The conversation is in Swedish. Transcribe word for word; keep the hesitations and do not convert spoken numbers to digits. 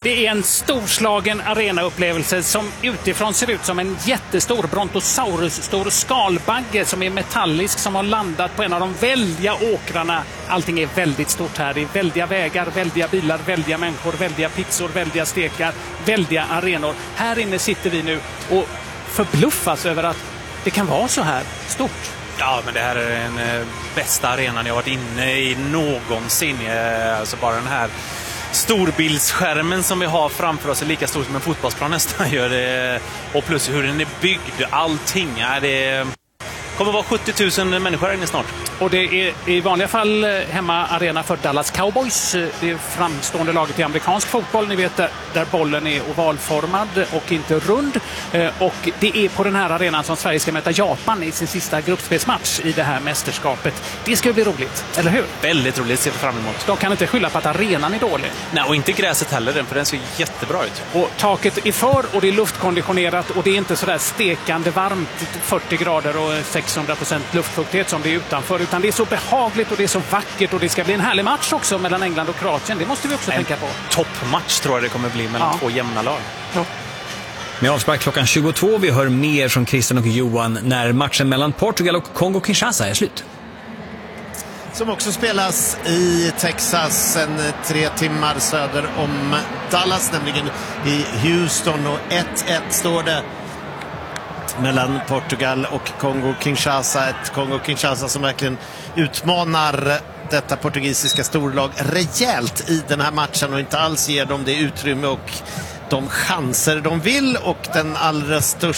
Det är en storslagen arenaupplevelse som utifrån ser ut som en jättestor brontosaurus-stor skalbagge som är metallisk, som har landat på en av de väldiga åkrarna. Allting är väldigt stort här. Det är väldiga vägar, väldiga bilar, väldiga människor, väldiga pizzor, väldiga stekar, väldiga arenor. Här inne sitter vi nu och förbluffas över att det kan vara så här stort. Ja, men det här är den eh, bästa arenan jag varit inne i någonsin. Eh, alltså bara den här storbildsskärmen som vi har framför oss är lika stor som en fotbollsplan nästan gör det. Och plus hur den är byggd, allting. Ja, det kommer vara sjuttio tusen människor här inne snart. Och det är i vanliga fall hemma arena för Dallas Cowboys. Det är framstående laget i amerikansk fotboll. Ni vet där, där bollen är ovalformad och inte rund. Och det är på den här arenan som Sverige ska möta Japan i sin sista gruppspelsmatch i det här mästerskapet. Det ska bli roligt, eller hur? Väldigt roligt, ser vi fram emot. De kan inte skylla på att arenan är dålig. Nej, och inte gräset heller, för den ser jättebra ut. Och taket är för och det är luftkonditionerat och det är inte sådär stekande varmt, fyrtio grader och sexhundra procent luftfuktighet som det är utanför. Utan det är så behagligt och det är så vackert och det ska bli en härlig match också mellan England och Kroatien. Det måste vi också en tänka på. Toppmatch tror jag det kommer bli mellan ja. två jämna lag. Ja. Med avspark klockan tjugotvå. Vi hör mer från Christian och Johan när matchen mellan Portugal och Kongo-Kinshasa är slut. Som också spelas i Texas, en tre timmar söder om Dallas, nämligen i Houston. Och ett ett står det mellan Portugal och Kongo-Kinshasa. Ett Kongo-Kinshasa som verkligen utmanar detta portugisiska storlag rejält i den här matchen och inte alls ger dem det utrymme och de chanser de vill. Och den allra största